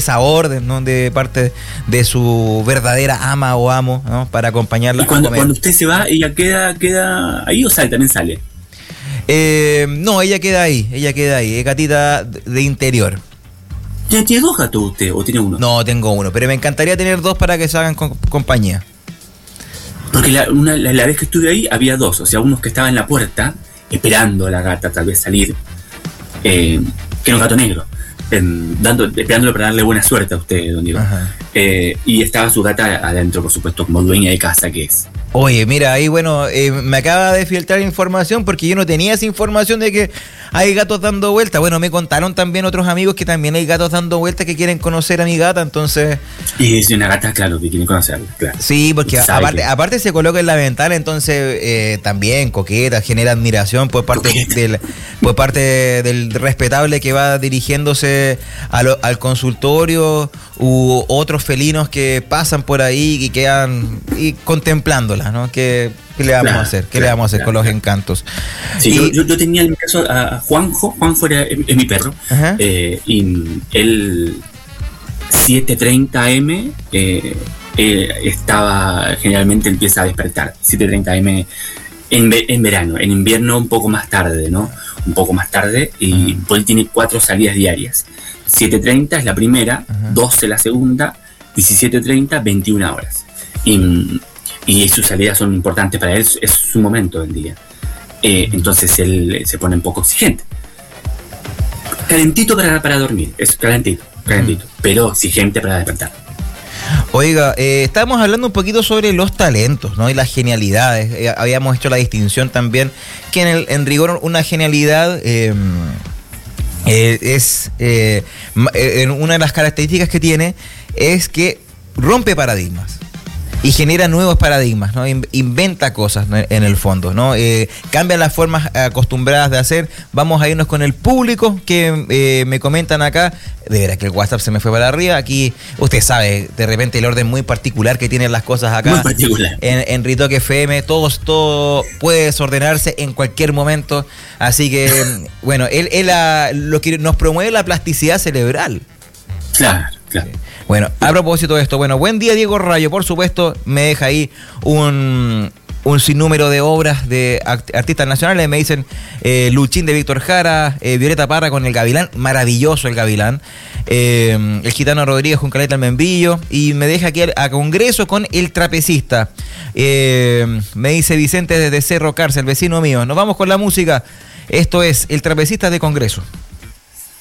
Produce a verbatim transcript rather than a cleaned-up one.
esa orden, ¿no? De parte de su verdadera ama o amo, ¿no? Para acompañarla. Y cuando, a comer. cuando usted se va, ella queda, queda ahí o sale, también sale. Eh, no, ella queda ahí, ella queda ahí, es gatita de interior. ¿Tiene, ¿Tiene dos gatos usted o tiene uno? No, tengo uno, pero me encantaría tener dos para que se hagan con, compañía. Porque la, una, la, la vez que estuve ahí había dos, o sea, unos que estaban en la puerta esperando a la gata tal vez salir, eh, que era un gato negro, eh, dando, esperándolo para darle buena suerte a usted, don Diego. Eh, y estaba su gata adentro, por supuesto, como dueña de casa que es. Oye, mira, ahí bueno, eh, me acaba de filtrar información porque yo no tenía esa información de que hay gatos dando vueltas. Bueno, me contaron también otros amigos que también hay gatos dando vueltas que quieren conocer a mi gata, entonces... Y es una gata, claro, que quieren conocerla, claro. Sí, porque aparte, que... aparte se coloca en la ventana, entonces eh, también coqueta, genera admiración por parte del, por parte del respetable que va dirigiéndose a lo, al consultorio u otros felinos que pasan por ahí y quedan y contemplándola, ¿no? Que, ¿Qué le vamos claro, a hacer? ¿Qué claro, le vamos a hacer claro, con los claro. encantos? Sí, y, yo, yo, yo tenía en mi caso a Juanjo, Juanjo era, es mi perro, eh, y él siete treinta eme eh, eh, estaba, generalmente empieza a despertar, siete treinta eme en, en verano, en invierno un poco más tarde, ¿no? Un poco más tarde, y uh-huh. pues él tiene cuatro salidas diarias. siete treinta es la primera, uh-huh. doce la segunda, diecisiete treinta, veintiuna horas. Y, y sus salidas son importantes para él, es su momento del día. Eh, entonces él se pone un poco exigente. Calentito para, para dormir, es calentito, calentito, uh-huh. pero exigente para despertar. Oiga, eh, estábamos hablando un poquito sobre los talentos, ¿no? Y las genialidades. Eh, habíamos hecho la distinción también que en, el, en rigor una genialidad eh, eh, es eh, una de las características que tiene es que rompe paradigmas y genera nuevos paradigmas, ¿no? Inventa cosas, ¿no? En el fondo, ¿no? Eh, cambia las formas acostumbradas de hacer. Vamos a irnos con el público que eh, me comentan acá. De veras que el WhatsApp se me fue para arriba. Aquí, usted sabe, de repente el orden muy particular que tienen las cosas acá. Muy particular. En, en Ritoque F M, todo, todo puede desordenarse en cualquier momento. Así que, bueno, él, él a, lo que nos promueve la plasticidad cerebral. Claro, claro. Bueno, a propósito de esto, bueno, buen día Diego Rayo, por supuesto, me deja ahí un, un sinnúmero de obras de artistas nacionales, me dicen eh, Luchín de Víctor Jara, eh, Violeta Parra con El Gavilán, maravilloso El Gavilán, eh, El Gitano Rodríguez con Caleta al Membrillo, y me deja aquí a Congreso con El Trapecista, eh, me dice Vicente desde Cerro Cárcel, vecino mío. Nos vamos con la música, esto es El Trapecista de Congreso.